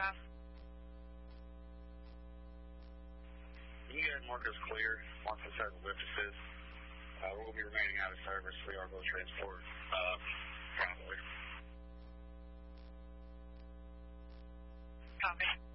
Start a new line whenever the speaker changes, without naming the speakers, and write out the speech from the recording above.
aircraft?
You can go ahead and mark us clear. Mark us as lift assist. We'll be remaining out of service. We are going to transport privately.
Copy.